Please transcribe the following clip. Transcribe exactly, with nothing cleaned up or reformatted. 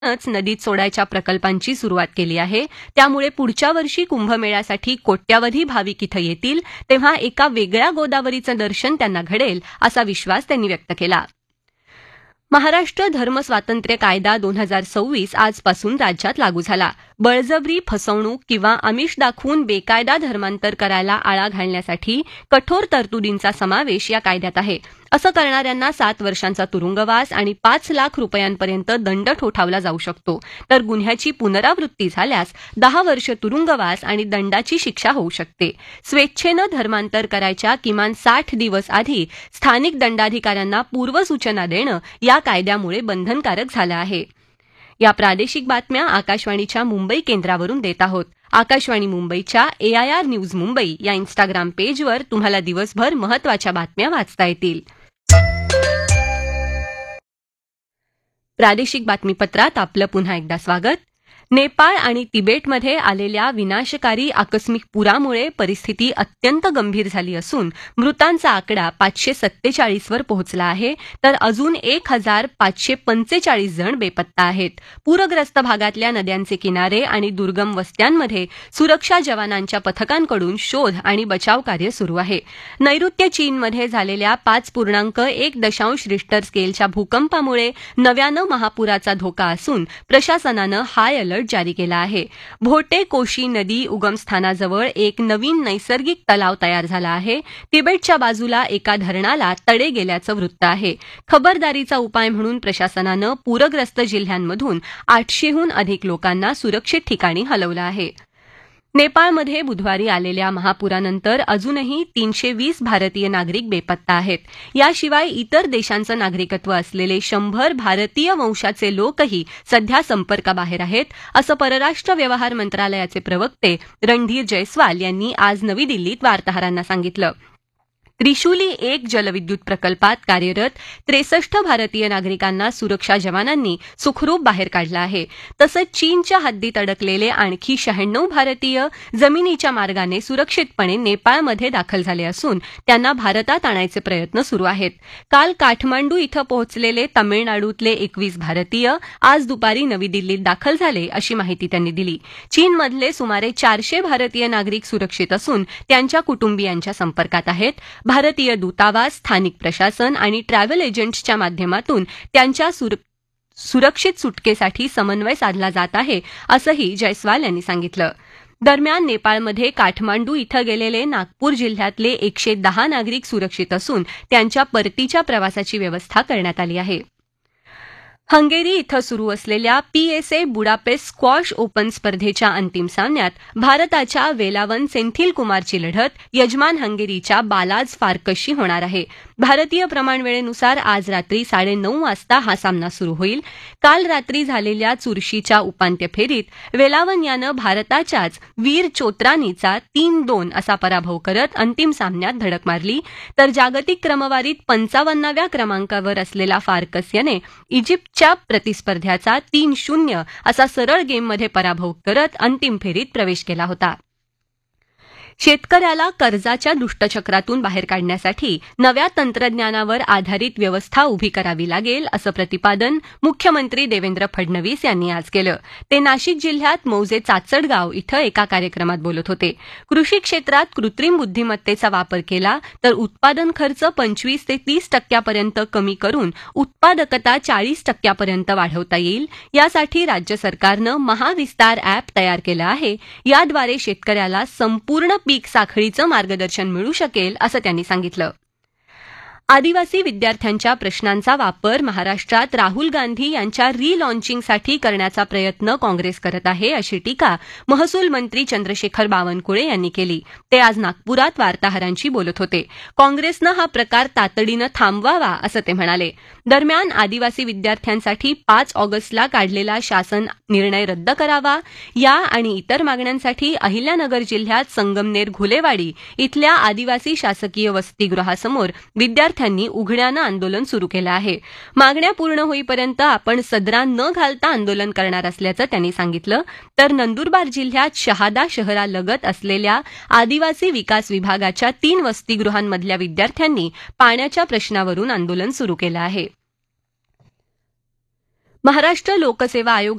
च नदीत सोडायच्या प्रकल्पांची सुरुवात केली आहे. त्यामुळे पुढच्या वर्षी कुंभमेळ्यासाठी कोट्यावधी भाविक इथं येतील तेव्हा एका वेगळ्या गोदावरीचं दर्शन त्यांना घडेल असा विश्वास त्यांनी व्यक्त केला. महाराष्ट्र धर्म स्वातंत्र्य कायदा दोन हजार सव्वीस आजपासून राज्यात लागू झाला. बळजबरी, फसवणूक किंवा आमिष दाखवून बेकायदा धर्मांतर करायला आळा घालण्यासाठी कठोर तरतुदींचा समावेश या कायद्यात आहे. असं करणाऱ्यांना सात वर्षांचा तुरुंगवास आणि पाच लाख रुपयांपर्यंत दंड ठोठावला जाऊ शकतो, तर गुन्ह्याची पुनरावृत्ती झाल्यास दहा वर्ष तुरुंगवास आणि दंडाची शिक्षा होऊ शकते. स्वेच्छेनं धर्मांतर करायच्या किमान साठ दिवस आधी स्थानिक दंडाधिकाऱ्यांना पूर्वसूचना देणं या कायद्यामुळे बंधनकारक झालं आहे. या प्रादेशिक बातम्या आकाशवाणीच्या मुंबई केंद्रावरून देत आहोत. आकाशवाणी मुंबईच्या एआयआर न्यूज मुंबई या इन्स्टाग्राम पेजवर तुम्हाला दिवसभर महत्त्वाच्या बातम्या वाचता येतील. प्रादेशिक बातमीपत्रात आपलं पुन्हा एकदा स्वागत. नेपाळ आणि तिबेटमध्ये आलेल्या विनाशकारी आकस्मिक पुरामुळे परिस्थिती अत्यंत गंभीर झाली असून मृतांचा आकडा पाचशे सत्तेचाळीसवर पोहोचला आहे, तर अजून एक हजार पाचशे पंचेचाळीस जण बेपत्ता आहेत. पूरग्रस्त भागातल्या नद्यांचे किनारे आणि दुर्गम वस्त्यांमध्ये सुरक्षा जवानांच्या पथकांकडून शोध आणि बचाव कार्य सुरू आहे. नैऋत्य चीनमध्ये झालेल्या पाच पूर्णांक एक दशांश रिश्टर स्केलच्या भूकंपामुळे नव्यानं महापुराचा धोका असून प्रशासनानं हाय अलर्ट जारी केला आहे. भोटे कोशी नदी उगमस्थानाजवळ एक नवीन नैसर्गिक तलाव तयार झाला आहे. तिबेटच्या बाजूला एका धरणाला तडे गेल्याचं वृत्त आहे. खबरदारीचा उपाय म्हणून प्रशासनानं पूरग्रस्त जिल्ह्यांमधून आठशेहून अधिक लोकांना सुरक्षित ठिकाणी हलवलं आहे. नेपाळमध्ये बुधवारी आलेल्या महापुरानंतर अजूनही तीनशे वीस भारतीय नागरिक बेपत्ता आहेत. याशिवाय इतर देशांचं नागरिकत्व असलेले शंभर भारतीय वंशाचे लोकही सध्या संपर्काबाहेर आहेत, असं परराष्ट्र व्यवहार मंत्रालयाचे प्रवक्ते रणधीर जयस्वाल यांनी आज नवी दिल्लीत वार्ताहरांना सांगितलं. त्रिशूली एक जलविद्युत प्रकल्पात कार्यरत त्रेसष्ट भारतीय नागरिकांना सुरक्षा जवानांनी सुखरूप बाहेर काढलं आहे. तसंच चीनच्या हद्दीत अडकलेले आणखी शहाण्णव भारतीय जमिनीच्या मार्गाने सुरक्षितपणे नेपाळमध्ये दाखल झाले असून त्यांना भारतात आणायचे प्रयत्न सुरू आहेत. काल काठमांडू इथं पोहोचलेले तामिळनाडूतले एकवीस भारतीय आज दुपारी नवी दिल्लीत दाखल झाले, अशी माहिती त्यांनी दिली. चीनमधले सुमारे चारशे भारतीय नागरिक सुरक्षित असून त्यांच्या कुटुंबियांच्या संपर्कात आहेत. भारतीय दूतावास, स्थानिक प्रशासन आणि ट्रॅव्हल एजंट्सच्या माध्यमातून त्यांच्या सुरक्षित सुटकेसाठी समन्वय साधला जात आहे, असंही जयस्वाल यांनी सांगितलं. दरम्यान नेपाळमध्ये काठमांडू इथं गेलेले नागपूर जिल्ह्यातले एकशे दहा नागरिक सुरक्षित असून त्यांच्या परतीच्या प्रवासाची व्यवस्था करण्यात आली आहे. हंगेरी इथं सुरू असलेल्या पीएसए बुडापेस्ट स्क्वॉश ओपन स्पर्धेच्या अंतिम सामन्यात भारताच्या वेलावन सेंथिल कुमारची लढत यजमान हंगेरीच्या बालाज फारकसशी होणार आहे. भारतीय प्रमाणवेळेनुसार आज रात्री साडेनऊ वाजता हा सामना सुरू होईल. काल रात्री झालेल्या चुरशीच्या उपांत्य फेरीत वेलावन यानं भारताच्याच वीर चोत्रानीचा तीन दोन असा पराभव करत अंतिम सामन्यात धडक मारली, तर जागतिक क्रमवारीत पंचावन्नाव्या क्रमांकावर असलेला फारकस याने इजिप्तच्या प्रतिस्पर्ध्याचा तीन शून्य असा सरळ गेममध्ये पराभव करत अंतिम फेरीत प्रवेश केला होता. शेतकऱ्याला कर्जाच्या दुष्टचक्रातून बाहेर काढण्यासाठी नव्या तंत्रज्ञानावर आधारित व्यवस्था उभी करावी लागेल, असं प्रतिपादन मुख्यमंत्री देवेंद्र फडणवीस यांनी आज केलं. ते नाशिक जिल्ह्यात मौजे चाचडगाव इथं एका कार्यक्रमात बोलत होते. कृषी क्षेत्रात कृत्रिम बुद्धिमत्तेचा वापर केला तर उत्पादन खर्च पंचवीस ते तीस टक्क्यापर्यंत कमी करून उत्पादकता चाळीस टक्क्यापर्यंत वाढवता येईल. यासाठी राज्य सरकारनं महाविस्तार अॅप तयार केलं आहे. याद्वारे शेतकऱ्याला संपूर्ण पीक साखळीचं मार्गदर्शन मिळू शकेल, असं त्यांनी सांगितलं. आदिवासी विद्यार्थ्यांच्या प्रश्नांचा वापर महाराष्ट्रात राहुल गांधी यांच्या रिलॉन्चिंगसाठी करण्याचा प्रयत्न काँग्रेस करत आहे, अशी टीका महसूल मंत्री चंद्रशेखर बावनकुळे यांनी केली. ते आज नागपुरात वार्ताहरांशी बोलत होते. काँग्रेसनं हा प्रकार तातडीनं थांबवावा, असं ते म्हणाले. दरम्यान आदिवासी विद्यार्थ्यांसाठी पाच ऑगस्टला काढलेला शासन निर्णय रद्द करावा, या आणि इतर मागण्यांसाठी अहिल्यानगर जिल्ह्यात संगमनेर घुलेवाडी इथल्या आदिवासी शासकीय वसतिगृहासमोर विद्यार्थी त्यांनी उघड्यानं आंदोलन सुरू केलं आहे. मागण्या पूर्ण होईपर्यंत आपण सदरा न घालता आंदोलन करणार असल्याचं त्यांनी सांगितलं. तर नंदुरबार जिल्ह्यात शहादा शहरालगत असलेल्या आदिवासी विकास विभागाच्या तीन वसतिगृहांमधल्या विद्यार्थ्यांनी पाण्याच्या प्रश्नावरून आंदोलन सुरू केलं आहे. महाराष्ट्र लोकसेवा आयोग